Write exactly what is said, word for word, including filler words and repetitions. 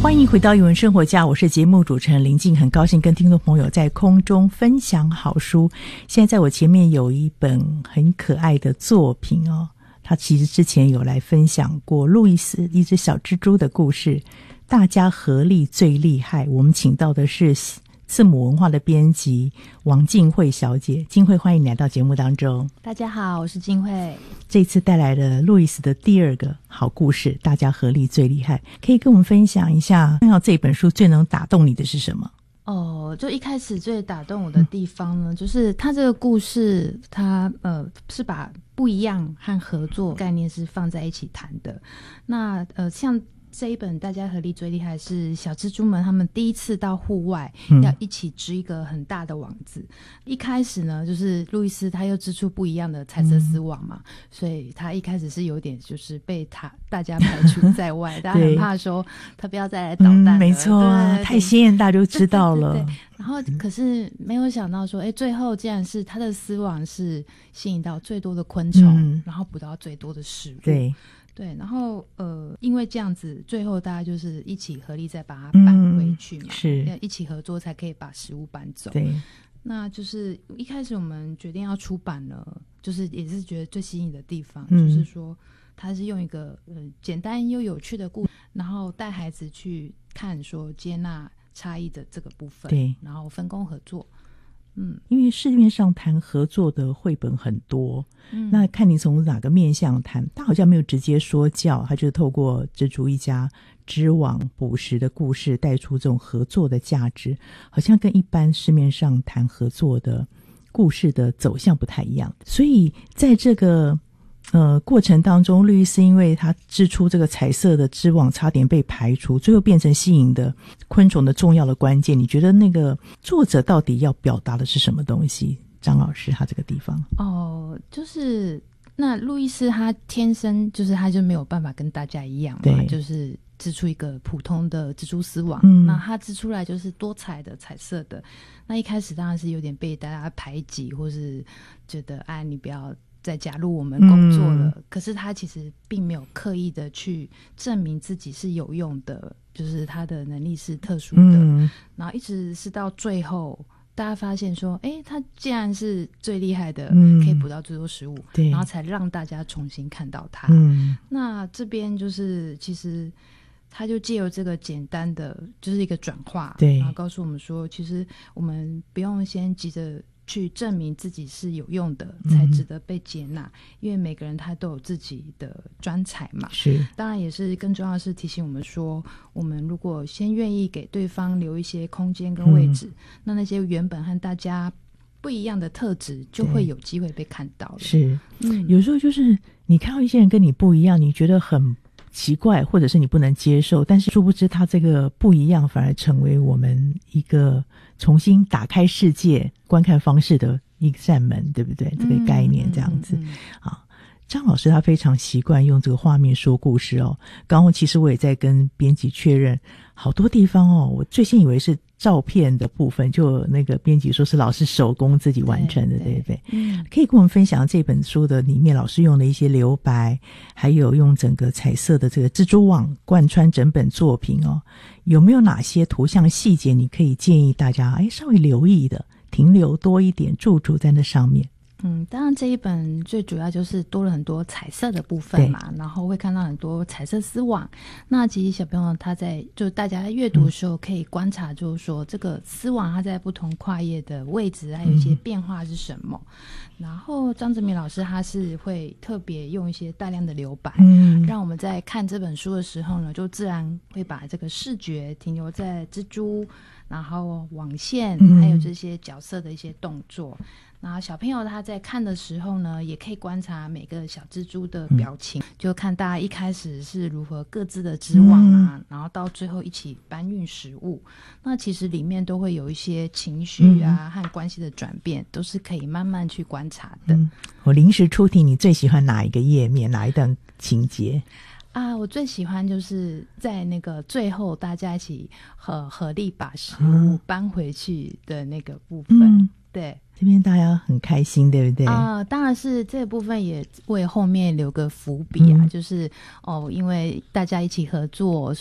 欢迎回到语文生活家，我是节目主持人林静，很高兴跟听众朋友在空中分享好书。现在在我前面有一本很可爱的作品哦，他其实之前有来分享过路易斯一只小蜘蛛的故事，大家合力最厉害。我们请到的是字母文化的编辑王静慧小姐，静慧欢迎你来到节目当中。 大家好，我是静慧。 这次带来了路易斯的第二个好故事，大家合力最厉害，可以跟我们分享一下，看到这本书最能打动你的是什么？ 哦，就一开始最打动我的地方呢，嗯、就是他这个故事，他呃是把不一样和合作概念是放在一起谈的。那呃像这一本大家合力最厉害是小蜘蛛们他们第一次到户外、嗯、要一起织一个很大的网子。一开始呢就是路易斯他又织出不一样的彩色丝网嘛、嗯、所以他一开始是有点就是被他大家排除在外大家很怕说他不要再来捣蛋了、嗯、 没错啊，太鲜艳大家就知道了。对对对对， 然后可是没有想到说哎，最后竟然是他的丝网是吸引到最多的昆虫、嗯、然后捕到最多的食物。 对对，然后呃，因为这样子，最后大家就是一起合力再把它搬回去嘛，嗯、是要一起合作才可以把食物搬走。 对， 那就是一开始我们决定要出版了，就是也是觉得最吸引的地方， 嗯、 就是说它是用一个呃简单又有趣的故事，然后带孩子去看说接纳差异的这个部分， 对， 然后分工合作。嗯， 因为市面上谈合作的绘本很多，嗯，那看你从哪个面向谈，他好像没有直接说教，他就是透过蜘蛛一家织网捕食的故事带出这种合作的价值，好像跟一般市面上谈合作的故事的走向不太一样。所以在这个呃过程当中，路易斯因为他织出这个彩色的织网差点被排除，最后变成吸引的昆虫的重要的关键，你觉得那个作者到底要表达的是什么东西？张老师他这个地方哦，就是那路易斯他天生就是他就没有办法跟大家一样嘛，就是织出一个普通的蜘蛛丝网、嗯、那他织出来就是多彩的彩色的。那一开始当然是有点被大家排挤，或是觉得哎你不要再加入我们工作了、嗯、可是他其实并没有刻意的去证明自己是有用的，就是他的能力是特殊的、嗯、然后一直是到最后大家发现说哎，他既然是最厉害的、嗯、可以捕到最多食物，对，然后才让大家重新看到他、嗯、那这边就是其实他就借由这个简单的就是一个转化，对，然后告诉我们说其实我们不用先急着去证明自己是有用的才值得被接纳、嗯、因为每个人他都有自己的专才嘛，是，当然也是更重要的是提醒我们说，我们如果先愿意给对方留一些空间跟位置、嗯、那那些原本和大家不一样的特质就会有机会被看到了。是、嗯、 有时候就是你看到一些人跟你不一样，你觉得很奇怪或者是你不能接受，但是殊不知他这个不一样反而成为我们一个重新打开世界观看方式的一扇门，对不对？这个概念这样子、嗯嗯嗯、啊。张老师他非常习惯用这个画面说故事哦。刚刚其实我也在跟编辑确认，好多地方哦，我最先以为是照片的部分，就那个编辑说是老师手工自己完成的， 对, 对不对、嗯、可以跟我们分享这本书的里面老师用的一些留白，还有用整个彩色的这个蜘蛛网贯穿整本作品哦，有没有哪些图像细节你可以建议大家哎稍微留意的，停留多一点，驻足在那上面？ 嗯，当然这一本最主要就是多了很多彩色的部分嘛，然后会看到很多彩色丝网。那其实小朋友他在就大家在阅读的时候可以观察，就是说、嗯、这个丝网它在不同跨页的位置还有一些变化是什么、嗯、然后张哲明老师他是会特别用一些大量的留白、嗯、让我们在看这本书的时候呢就自然会把这个视觉停留在蜘蛛然后网线、嗯、还有这些角色的一些动作。然后小朋友他在看的时候呢也可以观察每个小蜘蛛的表情、嗯、就看大家一开始是如何各自的织网啊、嗯、然后到最后一起搬运食物，那其实里面都会有一些情绪啊、嗯、和关系的转变，都是可以慢慢去观察的、嗯、 我临时出题，你最喜欢哪一个页面，哪一段情节啊？我最喜欢就是在那个最后大家一起合合力把食物搬回去的那个部分、嗯、对， 这边大家很开心，对不对啊、呃？当然是这部分也为后面留个伏笔啊、嗯、就是哦，因为大家一起合作，